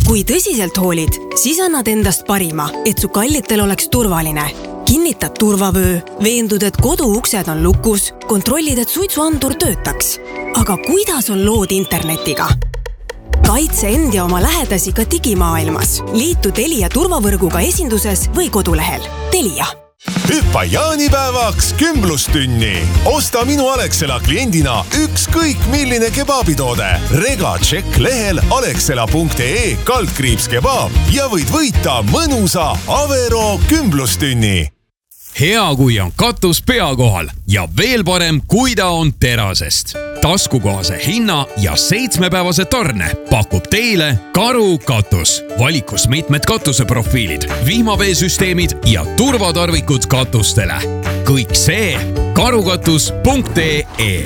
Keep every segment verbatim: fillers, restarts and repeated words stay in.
Kui tõsiselt hoolid, siis annad endast parima, et su kallitel oleks turvaline. Kinnitad turvavöö, veendud, et koduuksed on lukus, kontrollid, et suitsuandur töötaks. Aga kuidas on lood internetiga? Kaitse end ja oma lähedasi ka digimaailmas. Liitu Telia turvavõrguga esinduses või kodulehel. Telia. Hüppa jaanipäevaks kümblustünni. Osta minu Alexela kliendina ükskõik milline kebaabitoode. Rega tšekk lehel alexela punkt ee kaldkriips kebaab ja võid võita mõnusa Avero kümblustünni. Hea, kui on katus pea kohal ja veel parem, kui ta on terasest. Taskukohase hinna ja seitsmepäevase tarne pakub teile Karu katus. Valikus mitmed katuseprofiilid, vihmaveesüsteemid ja turvatarvikud katustele. Kõik see karukatus punkt ee.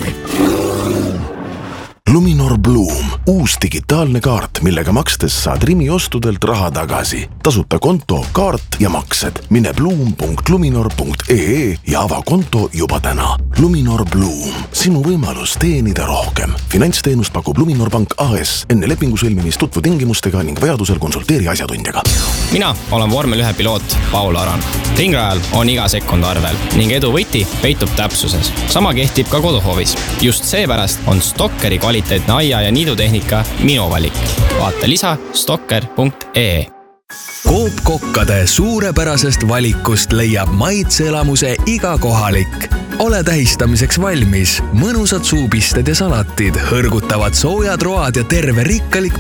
Luminor Bloom, uus digitaalne kaart, millega makstes saad Rimi ostudelt raha tagasi. Tasuta konto, kaart ja maksed. Mine bloom punkt luminor punkt ee ja ava konto juba täna. Luminor Bloom, sinu võimalus teenida rohkem. Finantsteenust pakub Luminor Pank A S. Enne lepingu sõlmimist tutvu tingimustega ning vajadusel konsulteeri asjatundjaga. Mina olen vormel ühe piloot Paul Aran. Ringrajal on iga sekund arvel ning edu võti peitub täpsuses. Sama kehtib ka koduhoovis. Just seepärast on Stokkeri kvaliteetne aia- ja niidutehnika minu valik. Vaata lisa stokker punkt ee. Coop Kokkade suurepärasest valikust leiab maitseelamuse iga kohalik. Ole tähistamiseks valmis. Mõnusad suupisted ja salatid, hõrgutavad soojad road ja terve rikkalik